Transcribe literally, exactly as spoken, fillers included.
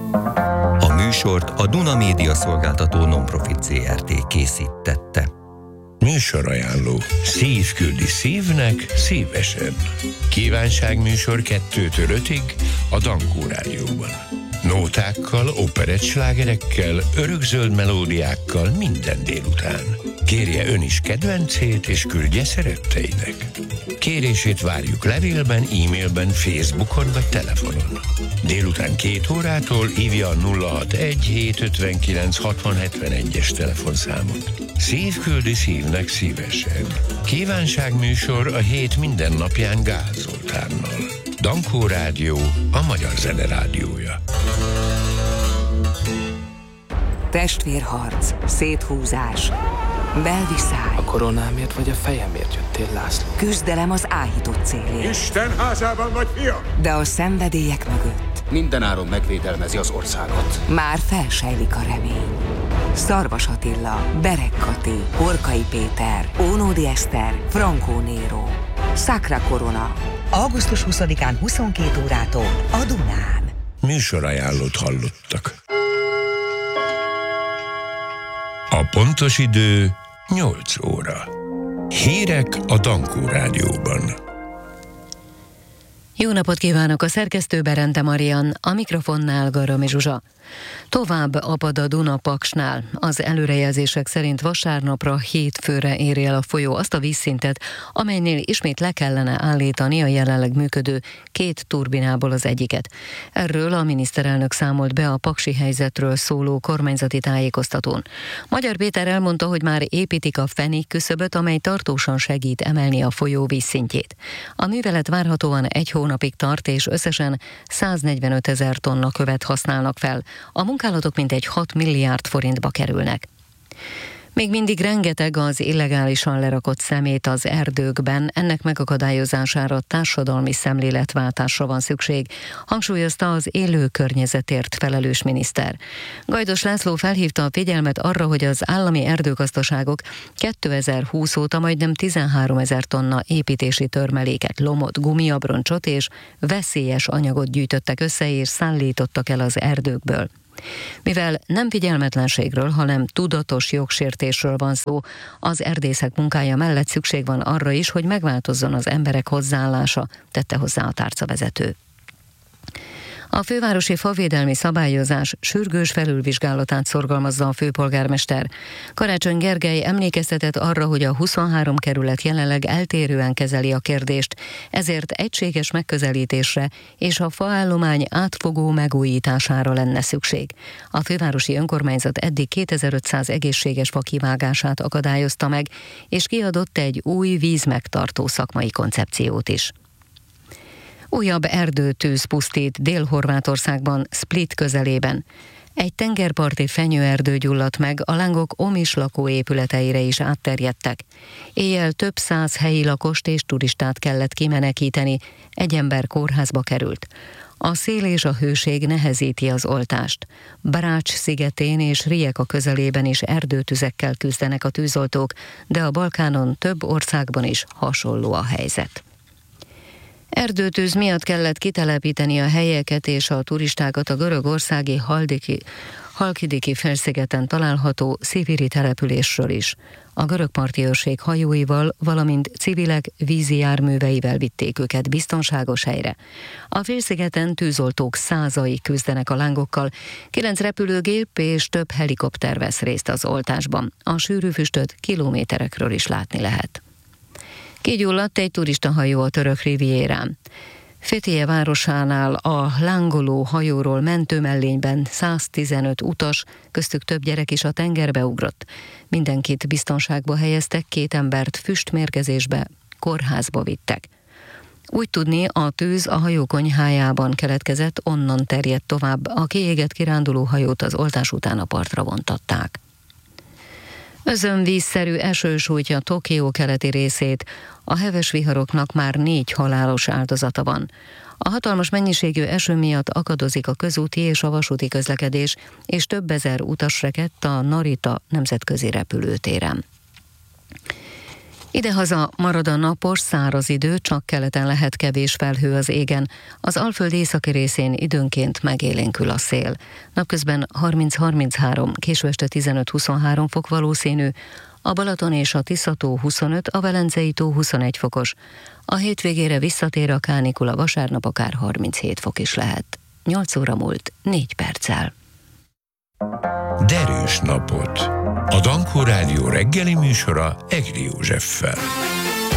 A műsort a Duna Média Szolgáltató Nonprofit zé er té készítette. Műsorajánló. Szív küldi szívnek szívesen. Kívánságműsor kettőtől ötig a Dankó Rádióban. Nótákkal, operettslágerekkel, örökzöld melódiákkal minden délután. Kérje ön is kedvencét, és küldje szeretteinek. Kérését várjuk levélben, e-mailben, Facebookon vagy telefonon. Délután két órától hívja a nulla hatvanegy hétszázötvenkilenc hatvan hetvenegyes telefonszámot. Szív küldi szívnek szívesen. Kívánságműsor a hét minden napján Gál Zoltánnal. Dankó Rádió, a magyar zene rádiója. Testvérharc, széthúzás, belviszály. A koronámért vagy a fejemért jöttél, László? Küzdelem az áhított célért. Isten házában vagy, fiam! De a szenvedélyek mögött mindenáron megvédelmezi az országot. már felsejlik a remény. Szarvas Attila, Berek Kati, Horkai Péter, Ónódi Eszter, Frankó Néró. Sacra Corona. augusztus huszadikán huszonkét órától a Dunán. Műsorajánlót hallottak. A pontos idő nyolc óra. Hírek a Dankó Rádióban. Jó napot kívánok, a szerkesztő Berente Marian, a mikrofonnál Garami Zsuzsa. Tovább apad a Duna Paksnál. Az előrejelzések szerint vasárnapra hétfőre éri el a folyó azt a vízszintet, amelynél ismét le kellene állítani a jelenleg működő két turbinából az egyiket. Erről a miniszterelnök számolt be a paksi helyzetről szóló kormányzati tájékoztatón. Magyar Péter elmondta, hogy már építik a fenék küszöböt, amely tartósan segít emelni a folyó vízszintjét. A művelet várhatóan egy hónapig tart, és összesen száznegyvenötezer tonna követ használnak fel. A munkálatok mintegy hat milliárd forintba kerülnek. Még mindig rengeteg az illegálisan lerakott szemét az erdőkben, ennek megakadályozására társadalmi szemléletváltásra van szükség, hangsúlyozta az élő környezetért felelős miniszter. Gajdos László felhívta a figyelmet arra, hogy az állami erdőgazdaságok kétezer-húsz óta majdnem tizenháromezer tonna építési törmeléket, lomot, gumiabroncsot és veszélyes anyagot gyűjtöttek össze és szállítottak el az erdőkből. Mivel nem figyelmetlenségről, hanem tudatos jogsértésről van szó, az erdészek munkája mellett szükség van arra is, hogy megváltozzon az emberek hozzáállása, tette hozzá a tárcavezető. A fővárosi favédelmi szabályozás sürgős felülvizsgálatát szorgalmazza a főpolgármester. Karácsony Gergely emlékeztetett arra, hogy a huszonhárom kerület jelenleg eltérően kezeli a kérdést, ezért egységes megközelítésre és a faállomány átfogó megújítására lenne szükség. A fővárosi önkormányzat eddig kétezer-ötszáz egészséges fa kivágását akadályozta meg, és kiadott egy új vízmegtartó szakmai koncepciót is. Újabb erdőtűz pusztít Dél-Horvátországban, Split közelében. Egy tengerparti fenyőerdő gyulladt meg, a lángok Omis lakóépületeire is átterjedtek. Éjjel több száz helyi lakost és turistát kellett kimenekíteni, egy ember kórházba került. A szél és a hőség nehezíti az oltást. Brač szigetén és Rijeka közelében is erdőtüzekkel küzdenek a tűzoltók, de a Balkánon több országban is hasonló a helyzet. Erdőtűz miatt kellett kitelepíteni a helyeket és a turistákat a görögországi Haldiki, Halkidiki félszigeten található Sziviri településről is. A görög parti őrség hajóival, valamint civilek vízi járműveivel vitték őket biztonságos helyre. A félszigeten tűzoltók százai küzdenek a lángokkal, kilenc repülőgép és több helikopter vesz részt az oltásban. A sűrű füstöt kilométerekről is látni lehet. Kigyulladt egy turistahajó a török rivierán. Fethiye városánál a lángoló hajóról mentőmellényben száztizenöt utas, köztük több gyerek is a tengerbe ugrott. Mindenkit biztonságba helyeztek, két embert füstmérgezésbe, kórházba vittek. Úgy tudni, a tűz a hajó konyhájában keletkezett, onnan terjedt tovább, a kiégett kiránduló hajót az oltás után a partra vontatták. Özönvízszerű eső sújtja Tokió keleti részét, a heves viharoknak már négy halálos áldozata van. A hatalmas mennyiségű eső miatt akadozik a közúti és a vasúti közlekedés, és több ezer utas rekedt a Narita nemzetközi repülőtéren. Idehaza marad a napos, száraz idő, csak keleten lehet kevés felhő az égen. Az Alföld északi részén időnként megélénkül a szél. Napközben harminc-harminchárom, késő este tizenöt-huszonhárom fok valószínű, a Balaton és a Tisza-tó huszonöt, a Velencei tó huszonegy fokos. A hétvégére visszatér a kánikula, vasárnap akár harminchét fok is lehet. nyolc óra múlt, négy perccel. Derűs napot! A Dankó Rádió reggeli műsora Egri Józseffel.